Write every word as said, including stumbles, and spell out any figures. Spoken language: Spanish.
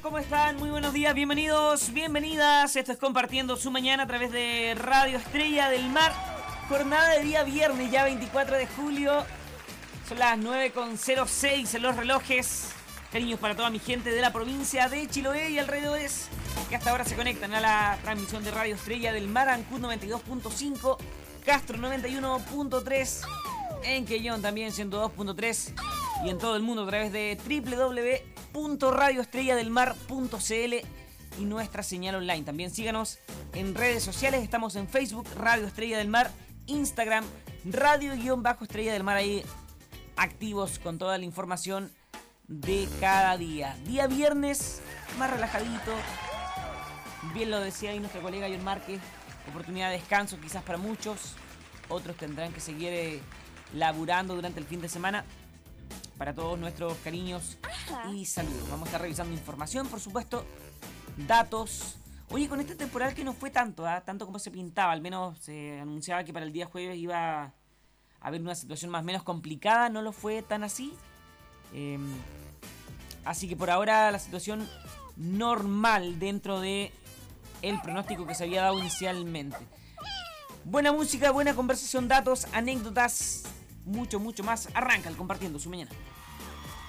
¿Cómo están? Muy buenos días, bienvenidos, bienvenidas. Esto es Compartiendo su Mañana a través de Radio Estrella del Mar. Jornada de día viernes, ya veinticuatro de julio. Son las nueve con cero seis en los relojes. Cariños para toda mi gente de la provincia de Chiloé y alrededores, que hasta ahora se conectan a la transmisión de Radio Estrella del Mar, Ancud noventa y dos punto cinco, Castro noventa y uno punto tres, en Quellón también ciento dos punto tres y en todo el mundo a través de doble u doble u doble u punto radio estrella del mar punto c l y nuestra señal online. También síganos en redes sociales, estamos en Facebook, Radio Estrella del Mar, Instagram, Radio-Estrella del Mar, ahí activos con toda la información de cada día. Día viernes, más relajadito. Bien lo decía ahí nuestro colega John Márquez, oportunidad de descanso quizás para muchos. Otros tendrán que seguir eh, laburando durante el fin de semana. Para todos nuestros cariños y saludos. Vamos a estar revisando información, por supuesto, datos. Oye, con este temporal que no fue tanto, ¿eh? tanto como se pintaba. Al menos se anunciaba que para el día jueves iba a haber una situación más o menos complicada. No lo fue tan así. Eh, así que por ahora la situación normal dentro de el pronóstico que se había dado inicialmente. Buena música, buena conversación, datos, anécdotas, mucho, mucho más. Arranca el Compartiendo su Mañana.